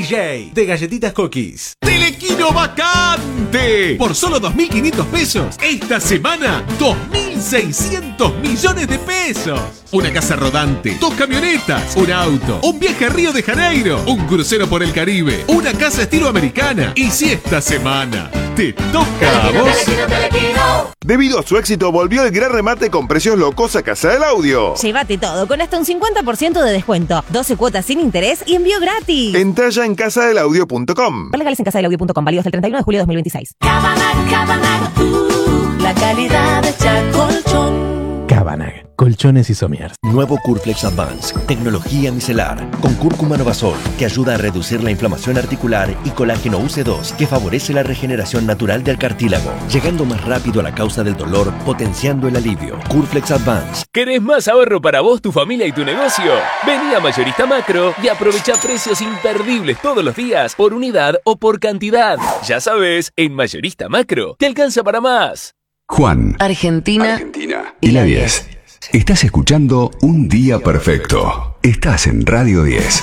DJ de Galletitas Cookies. Telequino vacante. Por solo 2.500 pesos. Esta semana, 2.600 millones de pesos. Una casa rodante, 2 camionetas, un auto, un viaje a Río de Janeiro, un crucero por el Caribe, una casa estilo americana. Y si esta semana te toca a vos. Debido a su éxito, volvió el gran remate con precios locos a Casa del Audio. Llévate todo con hasta un 50% de descuento, 12 cuotas sin interés y envío gratis. Entra ya en casadelaudio.com. Legales en casadelaudio.com, válido hasta el 31 de julio de 2026. Cabanag, la calidad hecha colchón. Cabanag, colchones y somiers. Nuevo Curflex Advance, tecnología micelar, con cúrcuma novasol, que ayuda a reducir la inflamación articular, y colágeno UC2, que favorece la regeneración natural del cartílago, llegando más rápido a la causa del dolor, potenciando el alivio. Curflex Advance. ¿Querés más ahorro para vos, tu familia y tu negocio? Vení a Mayorista Macro y aprovecha precios imperdibles todos los días, por unidad o por cantidad. Ya sabes, en Mayorista Macro te alcanza para más. Juan, Argentina y la 10. Estás escuchando Un Día Perfecto. Estás en Radio 10.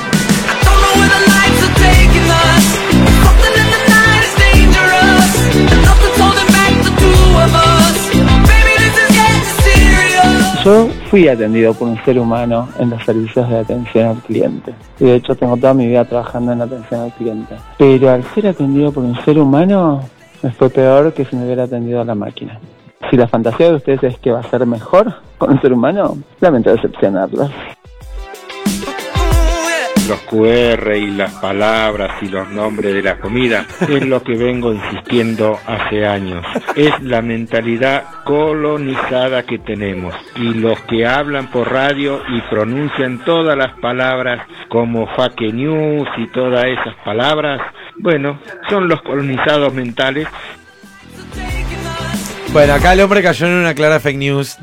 Yo fui atendido por un ser humano en los servicios de atención al cliente. Y de hecho tengo toda mi vida trabajando en atención al cliente. Pero al ser atendido por un ser humano, me fue peor que si me hubiera atendido a la máquina. Si la fantasía de ustedes es que va a ser mejor con un ser humano, lamento decepcionarlos. Los QR y las palabras y los nombres de la comida es lo que vengo insistiendo hace años. Es la mentalidad colonizada que tenemos, y los que hablan por radio y pronuncian todas las palabras como fake news y todas esas palabras, bueno, son los colonizados mentales. Bueno, acá el hombre cayó en una clara fake news.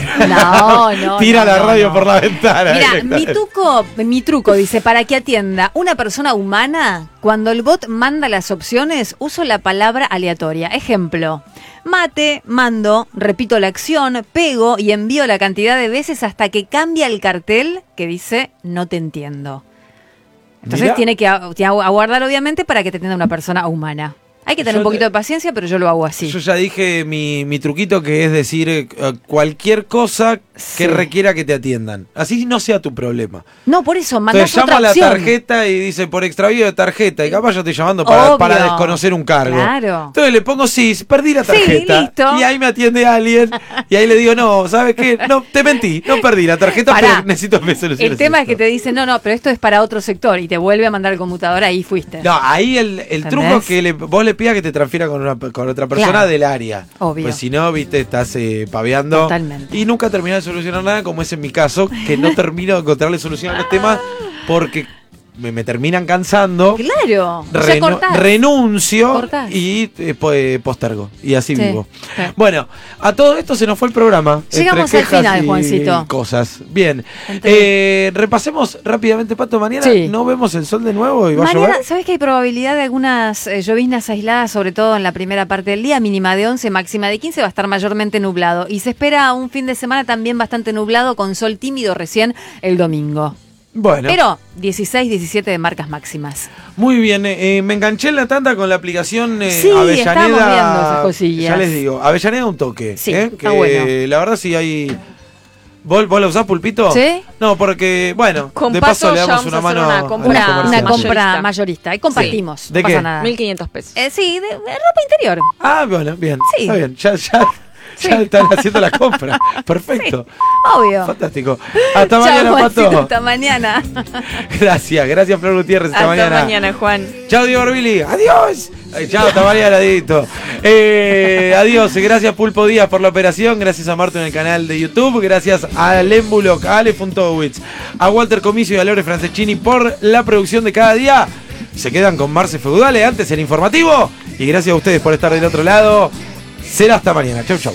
No. Tira la radio por la ventana. Mira, mi truco dice, para que atienda una persona humana, cuando el bot manda las opciones, uso la palabra aleatoria. Ejemplo, mate, mando, repito la acción, pego y envío la cantidad de veces hasta que cambia el cartel que dice no te entiendo. Entonces tiene que aguardar, obviamente, para que te atienda una persona humana. Hay que tener un poquito de paciencia, pero yo lo hago así. Yo ya dije mi truquito, que es decir cualquier cosa que requiera que te atiendan. Así no sea tu problema. No, por eso, mandás otra llama opción. La tarjeta y dice por extravío de tarjeta. Y capaz yo estoy llamando para desconocer un cargo. Claro. Entonces le pongo perdí la tarjeta. Sí, listo. Y ahí me atiende alguien. Y ahí le digo, no, ¿sabes qué? No, te mentí, no perdí la tarjeta, pero necesito que me soluciones. El tema es que te dicen, no, pero esto es para otro sector. Y te vuelve a mandar al computador, ahí fuiste. No, ahí el truco es que vos le pidas que te transfiera con otra persona del área. Obvio. Pues si no, viste, estás paveando. Totalmente. Y nunca terminás de solucionar nada, como es en mi caso, que no termino de encontrarle solución a los temas porque me terminan cansando. Claro. Renuncio cortás. Y postergo. Y así vivo. Sí. Bueno, a todo esto se nos fue el programa. Llegamos al final, Juancito. Cosas. Bien. Repasemos rápidamente, Pato. Mañana no vemos el sol de nuevo y va a llover. ¿Sabes que hay probabilidad de algunas lloviznas aisladas, sobre todo en la primera parte del día? Mínima de 11, máxima de 15, va a estar mayormente nublado. Y se espera un fin de semana también bastante nublado, con sol tímido recién el domingo. Bueno. Pero 16, 17 de marcas máximas. Muy bien, me enganché en la tanda con la aplicación Avellaneda. Estamos viendo esas cosillas. Ya les digo, Avellaneda un toque. Sí, que está bueno. La verdad sí hay... ¿Vos la usás, Pulpito? ¿Sí? No, porque, bueno, con de Pato paso le damos una mano una compra mayorista. Y compartimos. Sí. ¿De no qué? Pasa nada. 1.500 pesos. Sí, de ropa interior. Ah, bueno, bien. Sí. Está bien, ya están haciendo la compra. Perfecto. Sí, obvio. Fantástico. Hasta mañana, Pato. Hasta mañana. Gracias, Flor Gutiérrez. Hasta mañana. Hasta mañana, Juan. Chao, Diego Orbili. Adiós. Chao, hasta mañana, Dieguito. Adiós. Gracias, Pulpo Díaz, por la operación. Gracias a Marto en el canal de YouTube. Gracias a Lembuloc, a Ale Funtowitz, a Walter Comicio y a Lore Franceschini por la producción de cada día. Se quedan con Marce Feudale, antes el informativo. Y gracias a ustedes por estar del otro lado. Será hasta mañana. Chau, chau.